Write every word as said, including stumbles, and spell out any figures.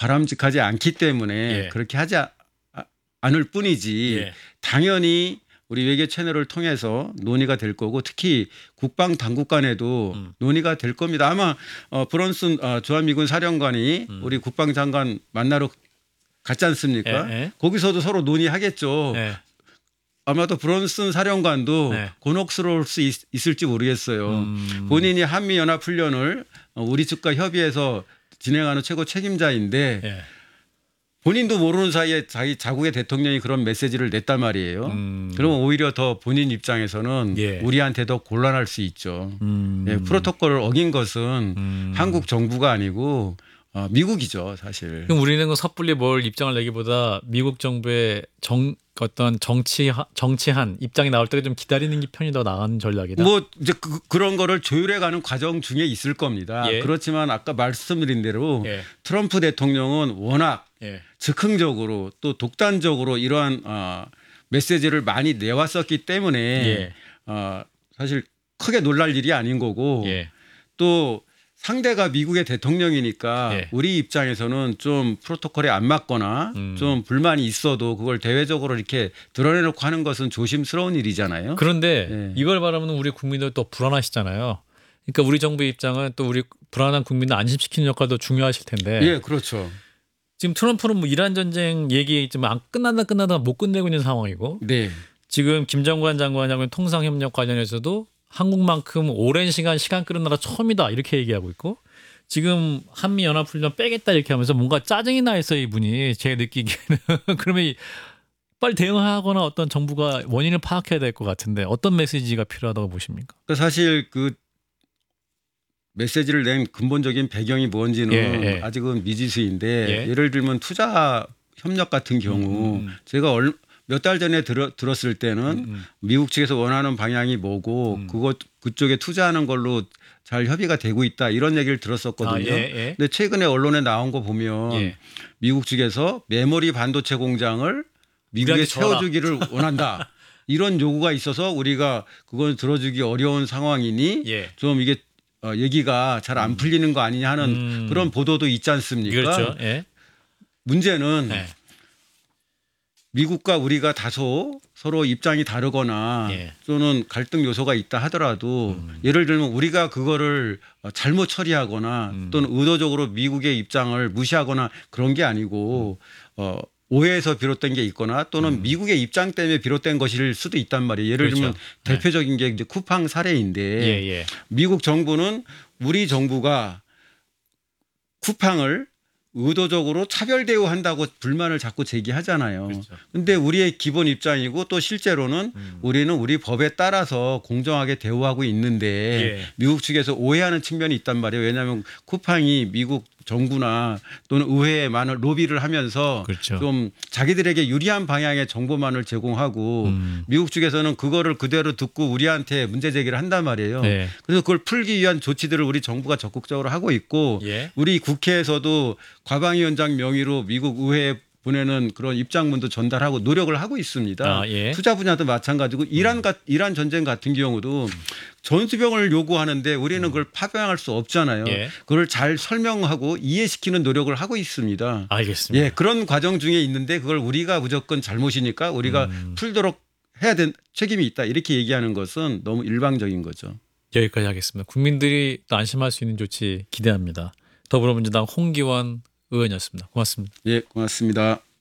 바람직하지 않기 때문에 예. 그렇게 하지 아, 않을 뿐이지 예. 당연히 우리 외교 채널을 통해서 논의가 될 거고 특히 국방 당국 간에도 음. 논의가 될 겁니다. 아마 어, 브런슨 어, 주한미군 사령관이 음. 우리 국방장관 만나러 갔지 않습니까? 예, 예. 거기서도 서로 논의하겠죠. 예. 아마도 브런슨 사령관도 네. 곤혹스러울 수 있, 있을지 모르겠어요. 음. 본인이 한미연합훈련을 우리 측과 협의해서 진행하는 최고 책임자인데 예. 본인도 모르는 사이에 자기 자국의 대통령이 그런 메시지를 냈단 말이에요. 음. 그러면 오히려 더 본인 입장에서는 예. 우리한테 더 곤란할 수 있죠. 음. 예, 프로토콜을 어긴 것은 음. 한국 정부가 아니고 어, 미국이죠, 사실. 그럼 우리는 그 섣불리 뭘 입장을 내기보다 미국 정부의 정 어떤 정치 정치한 입장이 나올 때까지 좀 기다리는 게 편이 더 나은 전략이다. 뭐 이제 그, 그런 거를 조율해가는 과정 중에 있을 겁니다. 예. 그렇지만 아까 말씀드린 대로 예. 트럼프 대통령은 워낙 예. 즉흥적으로 또 독단적으로 이러한 어, 메시지를 많이 내왔었기 때문에 예. 어, 사실 크게 놀랄 일이 아닌 거고 예. 또 상대가 미국의 대통령이니까 예. 우리 입장에서는 좀 프로토콜에 안 맞거나 음. 좀 불만이 있어도 그걸 대외적으로 이렇게 드러내놓고 하는 것은 조심스러운 일이잖아요. 그런데 예. 이걸 바라보는 우리 국민들 또 불안하시잖아요. 그러니까 우리 정부의 입장은 또 우리 불안한 국민을 안심시키는 역할도 중요하실 텐데. 예, 그렇죠. 지금 트럼프는 뭐 이란 전쟁 얘기 지금 안 끝난다 끝나다 못 끝내고 있는 상황이고. 네. 지금 김정관 장관하고 통상 협력 관련해서도 한국만큼 오랜 시간 시간 끄는 나라 처음이다 이렇게 얘기하고 있고 지금 한미 연합훈련 빼겠다 이렇게 하면서 뭔가 짜증이 나 있어요 이분이 제가 느끼기에는. 그러면 빨리 대응하거나 어떤 정부가 원인을 파악해야 될 것 같은데 어떤 메시지가 필요하다고 보십니까? 사실 그 메시지를 낸 근본적인 배경이 뭔지는 예, 예. 아직은 미지수인데 예. 예를 들면 투자 협력 같은 경우 음, 음. 제가 얼, 몇 달 전에 들어, 들었을 때는 음, 음. 미국 측에서 원하는 방향이 뭐고 음. 그것 그쪽에 투자하는 걸로 잘 협의가 되고 있다 이런 얘기를 들었었거든요. 아, 예, 예. 근데 최근에 언론에 나온 거 보면 예. 미국 측에서 메모리 반도체 공장을 미국에 우리한테 줘라. 세워주기를 원한다. 이런 요구가 있어서 우리가 그걸 들어주기 어려운 상황이니 예. 좀 이게 어, 얘기가 잘 안 풀리는 거 아니냐 하는 음. 그런 보도도 있지 않습니까? 그렇죠. 예. 문제는 예. 미국과 우리가 다소 서로 입장이 다르거나 예. 또는 갈등 요소가 있다 하더라도 음. 예를 들면 우리가 그거를 잘못 처리하거나 음. 또는 의도적으로 미국의 입장을 무시하거나 그런 게 아니고 어, 오해에서 비롯된 게 있거나 또는 음. 미국의 입장 때문에 비롯된 것일 수도 있단 말이에요. 예를 그렇죠. 들면 네. 대표적인 게 이제 쿠팡 사례인데 예, 예. 미국 정부는 우리 정부가 쿠팡을 의도적으로 차별 대우한다고 불만을 자꾸 제기하잖아요. 그렇죠. 그런데 우리의 기본 입장이고 또 실제로는 음. 우리는 우리 법에 따라서 공정하게 대우하고 있는데 예. 미국 측에서 오해하는 측면이 있단 말이에요. 왜냐하면 쿠팡이 미국 정부나 또는 의회에 많은 로비를 하면서 그렇죠. 좀 자기들에게 유리한 방향의 정보만을 제공하고 음. 미국 측에서는 그거를 그대로 듣고 우리한테 문제 제기를 한단 말이에요. 예. 그래서 그걸 풀기 위한 조치들을 우리 정부가 적극적으로 하고 있고 예. 우리 국회에서도 과방위원장 명의로 미국 의회에 보내는 그런 입장문도 전달하고 노력을 하고 있습니다. 아, 예. 투자 분야도 마찬가지고 이란 가, 이란 전쟁 같은 경우도 전수병을 요구하는데 우리는 그걸 파병할 수 없잖아요. 예. 그걸 잘 설명하고 이해시키는 노력을 하고 있습니다. 알겠습니다. 예, 그런 과정 중에 있는데 그걸 우리가 무조건 잘못이니까 우리가 음. 풀도록 해야 된 책임이 있다 이렇게 얘기하는 것은 너무 일방적인 거죠. 여기까지 하겠습니다. 국민들이 또 안심할 수 있는 조치 기대합니다. 더불어민주당 홍기원 의원이었습니다. 고맙습니다. 예, 고맙습니다.